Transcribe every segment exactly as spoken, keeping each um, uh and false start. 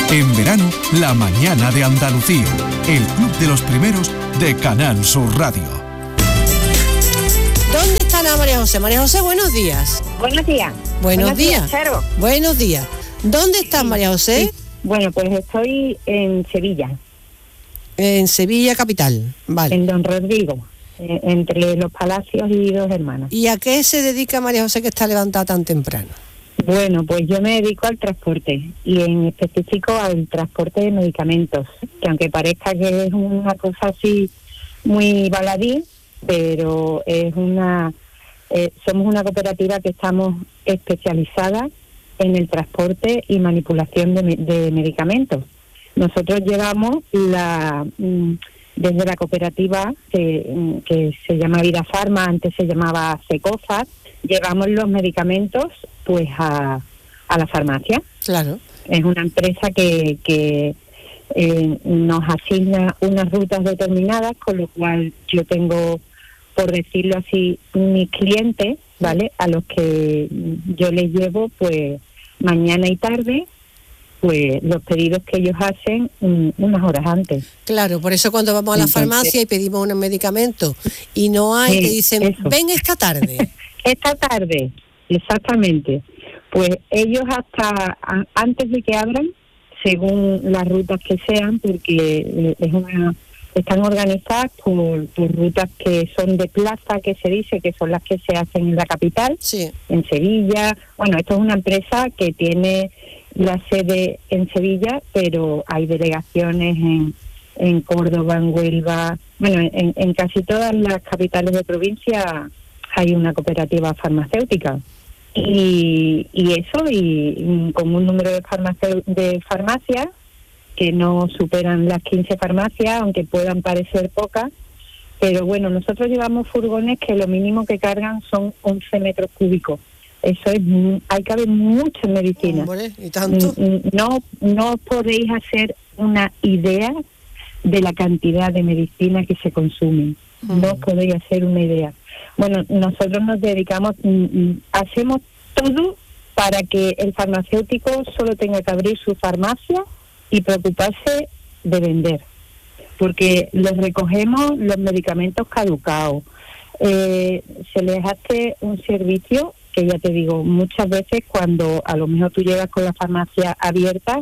En verano, La Mañana de Andalucía, el club de los primeros de Canal Sur Radio. ¿Dónde está Ana María José? María José, buenos días. Buenos días. Buenos, buenos días. días, Charo. Buenos días. ¿Dónde estás, sí, María José? Sí. Bueno, pues estoy en Sevilla. En Sevilla capital, vale. En Don Rodrigo, eh, entre Los Palacios y Dos Hermanas. ¿Y a qué se dedica María José que está levantada tan temprano? Bueno, pues yo me dedico al transporte y en específico al transporte de medicamentos, que aunque parezca que es una cosa así muy baladí, pero es una eh, somos una cooperativa que estamos especializada en el transporte y manipulación de, de medicamentos. Nosotros llevamos la desde la cooperativa que, que se llama Vida Farma, antes se llamaba Secofat, llevamos los medicamentos pues a, a la farmacia. Claro. Es una empresa que, que eh, nos asigna unas rutas determinadas, con lo cual yo tengo, por decirlo así, mis clientes, ¿vale? A los que yo les llevo pues mañana y tarde pues los pedidos que ellos hacen um, unas horas antes. Claro, por eso cuando vamos a la Entonces, farmacia y pedimos unos medicamentos y no hay, te dicen, eso. ven esta tarde. Esta tarde, exactamente. Pues ellos hasta a, antes de que abran, según las rutas que sean, porque es una están organizadas por, por rutas que son de plaza, que se dice que son las que se hacen en la capital, sí. en Sevilla. Bueno, esto es una empresa que tiene la sede en Sevilla, pero hay delegaciones en, en Córdoba, en Huelva. Bueno, en, en casi todas las capitales de provincia hay una cooperativa farmacéutica. Y, y eso, y con un número de, farmace- de farmacias que no superan las quince farmacias, aunque puedan parecer pocas. Pero bueno, nosotros llevamos furgones que lo mínimo que cargan son once metros cúbicos. Eso es, hay que haber mucha medicina. Hombre, ¿y tanto? No, no podéis hacer una idea de la cantidad de medicina que se consume. Mm. No podéis hacer una idea. Bueno, nosotros nos dedicamos, hacemos todo para que el farmacéutico solo tenga que abrir su farmacia y preocuparse de vender. Porque les recogemos los medicamentos caducados. Eh, se les hace un servicio que ya te digo, muchas veces cuando a lo mejor tú llegas con la farmacia abierta,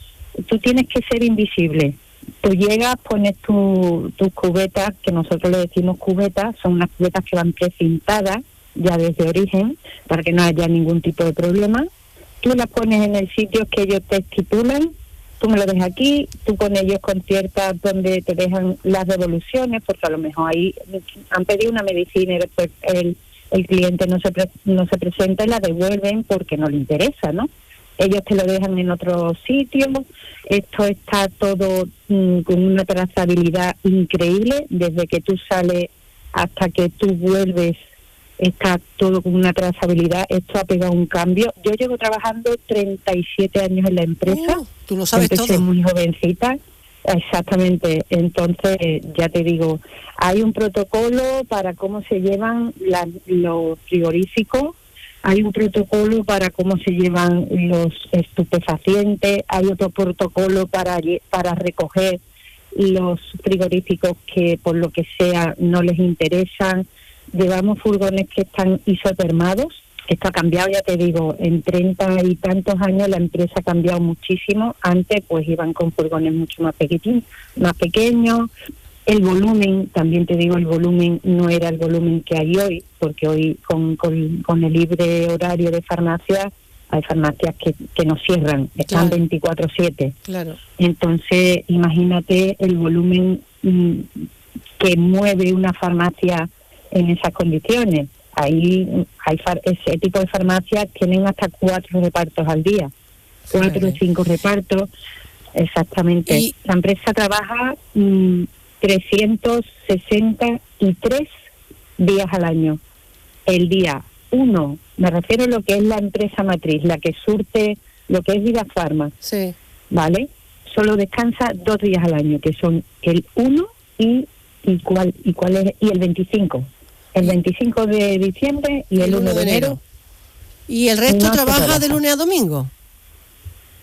tú tienes que ser invisible. Tú llegas, pones tu, tus cubetas, que nosotros le decimos cubetas, son unas cubetas que van precintadas ya desde origen, para que no haya ningún tipo de problema. Tú las pones en el sitio que ellos te estipulan, tú me lo dejas aquí, tú con ellos conciertas donde te dejan las devoluciones, porque a lo mejor ahí han pedido una medicina y después el el cliente no se pre- no se presenta y la devuelven porque no le interesa, ¿no? Ellos te lo dejan en otro sitio. Esto está todo mmm, con una trazabilidad increíble, desde que tú sales hasta que tú vuelves, está todo con una trazabilidad. Esto ha pegado un cambio. Yo llevo trabajando treinta y siete años en la empresa. Uh, tú lo sabes Empecé todo. muy jovencita. Exactamente, entonces ya te digo, hay un protocolo para cómo se llevan la, los frigoríficos, hay un protocolo para cómo se llevan los estupefacientes, hay otro protocolo para para recoger los frigoríficos que por lo que sea no les interesan. Llevamos furgones que están isotermados. Esto ha cambiado, ya te digo, en treinta y tantos años la empresa ha cambiado muchísimo. Antes pues iban con furgones mucho más pequeños, más pequeños. El volumen, también te digo, el volumen no era el volumen que hay hoy, porque hoy con, con, con el libre horario de farmacia, hay farmacias que, que no cierran, están claro. veinticuatro siete. Claro. Entonces, imagínate el volumen mmm, que mueve una farmacia en esas condiciones. Ahí hay far- ese tipo de farmacias tienen hasta cuatro repartos al día, cuatro o sí. cinco repartos, exactamente. Y la empresa trabaja mmm, trescientos sesenta y tres días al año. El día uno, me refiero a lo que es la empresa matriz, la que surte lo que es Vida Farma, sí. ¿vale? Solo descansa dos días al año, que son el uno y, y, cuál, y, cuál es, y el veinticinco. El veinticinco de diciembre y el, el uno de enero. ¿Y el resto no trabaja de lunes a domingo?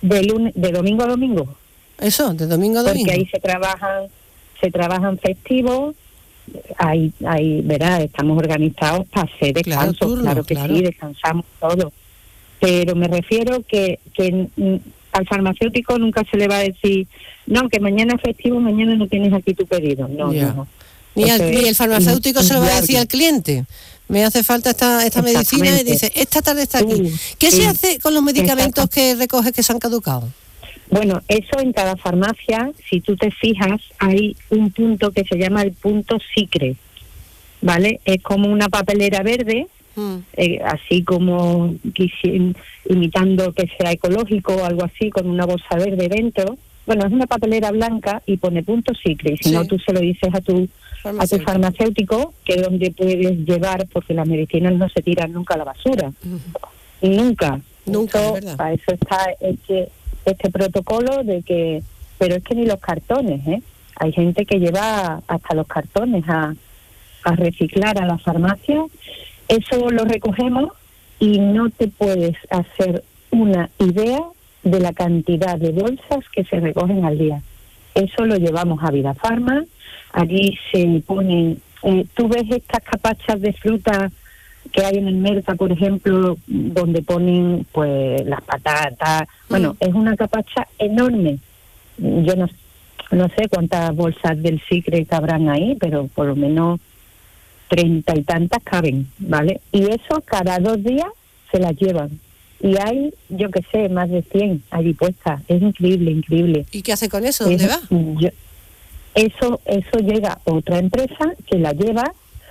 de lunes, de domingo a domingo. Eso, de domingo a domingo. Porque ahí se trabajan, se trabajan festivos, ahí, ahí, verá, estamos organizados para hacer descansos, claro, turno, claro que claro. sí, descansamos todos. Pero me refiero que, que mm, al farmacéutico nunca se le va a decir, no, que mañana es festivo, mañana no tienes aquí tu pedido. No, yeah. no. Ni, al, ni el farmacéutico se lo va a decir al cliente. Me hace falta esta esta medicina y dice, esta tarde está aquí. ¿Qué sí, se hace con los medicamentos que recoges que se han caducado? Bueno, eso en cada farmacia, si tú te fijas, hay un punto que se llama el punto SICRE, ¿vale? Es como una papelera verde, mm. eh, así como quisi, imitando que sea ecológico o algo así, con una bolsa verde dentro. Bueno, es una papelera blanca y pone punto SICRE, y si sí. no tú se lo dices a tu a tu farmacéutico, que es donde puedes llevar, porque las medicinas no se tiran nunca a la basura. Uh-huh. Nunca. Nunca, eso, para eso está este, este protocolo de que... Pero es que ni los cartones, ¿eh? Hay gente que lleva hasta los cartones a, a reciclar a la farmacia. Eso lo recogemos y no te puedes hacer una idea de la cantidad de bolsas que se recogen al día. Eso lo llevamos a Vida Farma. Allí se ponen, eh, tú ves estas capachas de fruta que hay en el Merca, por ejemplo, donde ponen pues las patatas. Bueno, mm. es una capacha enorme. Yo no, no sé cuántas bolsas del SICRE cabrán ahí, pero por lo menos treinta y tantas caben, ¿vale? Y eso cada dos días se las llevan. Y hay, yo qué sé, más de cien allí puestas. Es increíble, increíble. ¿Y qué hace con eso? ¿Dónde es, va? Yo, Eso eso llega a otra empresa que la lleva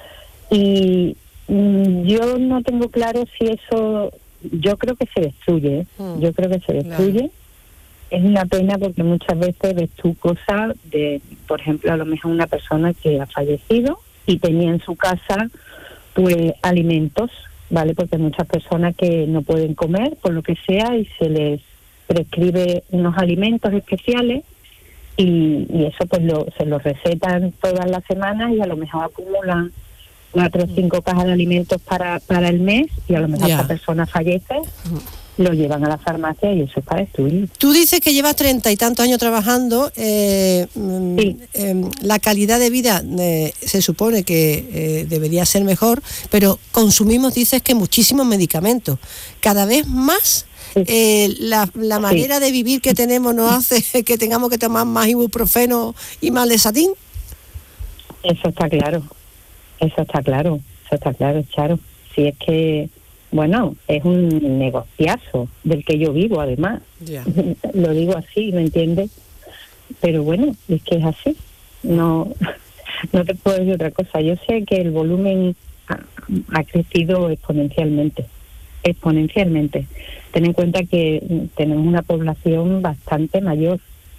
y mm, yo no tengo claro si eso, yo creo que se destruye, ¿eh? mm, yo creo que se destruye. Claro. Es una pena porque muchas veces ves tú cosas de, por ejemplo, a lo mejor una persona que ha fallecido y tenía en su casa pues alimentos, ¿vale? Porque hay muchas personas que no pueden comer por lo que sea y se les prescribe unos alimentos especiales. Y, y eso pues lo, se lo recetan todas las semanas y a lo mejor acumulan cuatro o cinco cajas de alimentos para, para el mes y a lo mejor yeah. esa persona fallece, lo llevan a la farmacia y eso es para destruir. Tú dices que llevas treinta y tantos años trabajando, eh, sí. eh, la calidad de vida eh, se supone que eh, debería ser mejor, pero consumimos, dices que muchísimos medicamentos, cada vez más. Eh, la, la manera sí. de vivir que tenemos nos hace que tengamos que tomar más ibuprofeno y más Lesatin. Eso está claro, eso está claro, eso está claro, Charo. Si es que, bueno, es un negociazo del que yo vivo, además. Yeah. Lo digo así, ¿me entiendes? Pero bueno, es que es así. No, no te puedo decir otra cosa. Yo sé que el volumen ha, ha crecido exponencialmente. exponencialmente. Ten en cuenta que tenemos una población bastante mayor,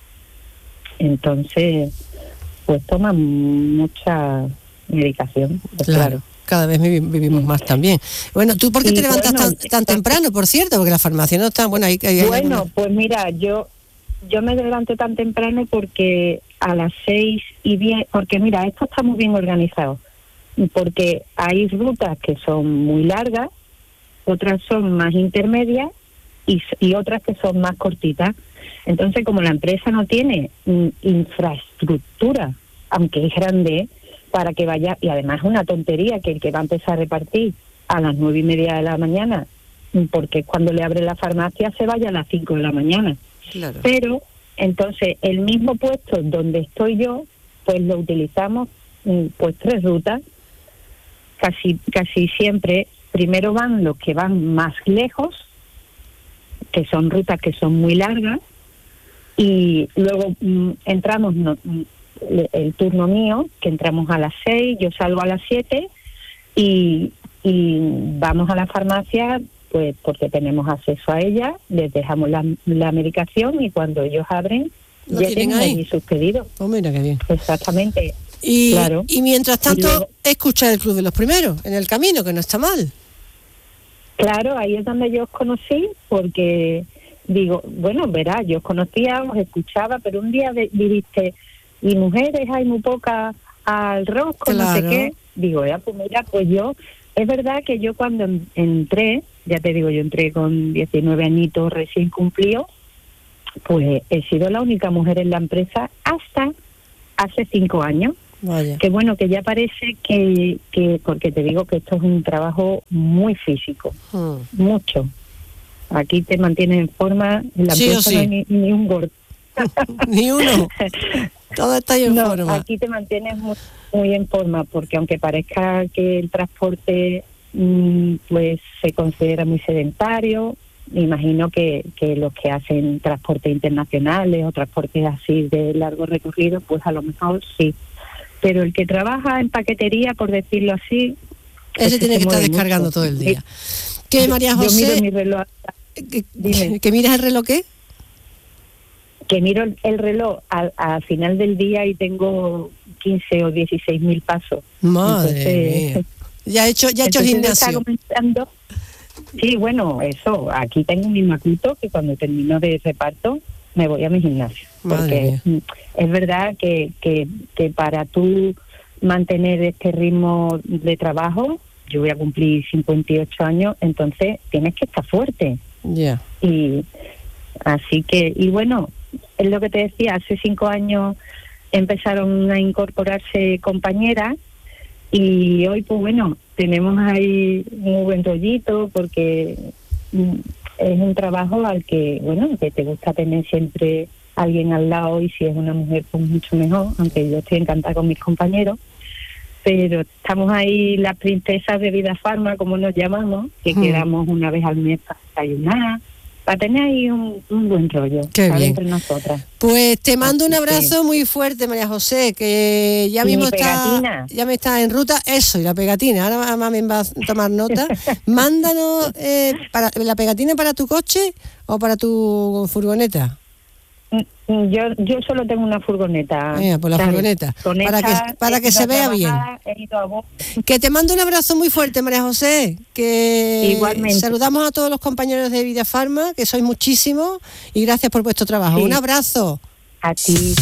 entonces pues toman mucha medicación, pues claro. claro. Cada vez vivimos sí. más también. Bueno, ¿tú por qué sí, te levantas bueno, tan, tan temprano, por cierto? Porque la farmacia no está... Bueno, hay, hay, hay bueno alguna... pues mira, yo yo me levanto tan temprano porque a las seis y diez, porque mira, esto está muy bien organizado, porque hay rutas que son muy largas, otras son más intermedias y, y otras que son más cortitas. Entonces, como la empresa no tiene mm, infraestructura, aunque es grande, para que vaya, y además es una tontería que el que va a empezar a repartir a las nueve y media de la mañana, porque cuando le abre la farmacia se vaya a las cinco de la mañana. Claro. Pero, entonces, el mismo puesto donde estoy yo, pues lo utilizamos, mm, pues tres rutas, casi casi siempre. Primero van los que van más lejos, que son rutas que son muy largas, y luego mm, entramos, no, el turno mío, que entramos a las seis, yo salgo a las siete, y, y vamos a la farmacia, pues porque tenemos acceso a ella, les dejamos la, la medicación, y cuando ellos abren, ¿Lo ya tienen tienen ahí? allí sus pedidos. Oh, mira qué bien. Exactamente. Y, claro. y mientras tanto, y luego, escuchar el Club de los Primeros, en el camino, que no está mal. Claro, ahí es donde yo os conocí, porque digo, bueno, verás, yo os conocía, os escuchaba, pero un día de, dijiste, y mujeres hay muy pocas al rosco, claro. no sé qué. Digo, ya, pues mira, pues yo, es verdad que yo cuando entré, ya te digo, yo entré con diecinueve añitos recién cumplido, pues he sido la única mujer en la empresa hasta hace cinco años. Vaya. Que bueno, que ya parece que, que, porque te digo que esto es un trabajo muy físico, Mm. mucho. Aquí te mantienes en forma, en la Sí o empresa sí. no hay ni, ni un gordo. Ni uno. Todo está en No, forma. aquí te mantienes muy, muy en forma, porque aunque parezca que el transporte mmm, pues se considera muy sedentario, me imagino que, que los que hacen transportes internacionales o transportes así de largo recorrido, pues a lo mejor sí. Pero el que trabaja en paquetería, por decirlo así, Ese tiene se que estar mueve descargando mucho. todo el día. ¿Qué, María Yo miro José? mi reloj, ¿Que, dime. que miras el reloj qué? que miro el, el reloj al, al final del día y tengo quince o dieciséis mil pasos. Madre Entonces, mía. Ya he hecho, ya he hecho entonces está gimnasio. comenzando. Sí, bueno, eso. Aquí tengo mi macuto que cuando termino de reparto me voy a mi gimnasio. Madre Porque es verdad que, que, que para tú mantener este ritmo de trabajo, yo voy a cumplir cincuenta y ocho años, entonces tienes que estar fuerte. Ya. Y así que, y bueno, es lo que te decía, hace cinco años empezaron a incorporarse compañeras y hoy, pues bueno, tenemos ahí un muy buen rollito porque mm, es un trabajo al que, bueno, que te gusta tener siempre alguien al lado y si es una mujer, pues mucho mejor, aunque yo estoy encantada con mis compañeros. Pero estamos ahí las princesas de Vida Farma, como nos llamamos, que Hmm. quedamos una vez al mes para desayunar, para tener ahí un, un buen rollo, Qué ¿sabes? bien. Entre nosotras. Pues te mando un Así que- abrazo muy fuerte, María José, que ya ¿Y mismo mi está, pegatina? ya me está en ruta. Eso, y la pegatina. Ahora mamá me va a tomar nota. Mándanos eh, para, la pegatina para tu coche o para tu furgoneta. Mm, Yo yo solo tengo una furgoneta. Venga, pues la ¿sabes? furgoneta, Con para esa que- para he que ido se a vea bien. trabajar, he ido a Bo- Que te mando un abrazo muy fuerte, María José. Que Igualmente. saludamos a todos los compañeros de Vida Farma, que sois muchísimos, y gracias por vuestro trabajo. Sí. Un abrazo. A ti.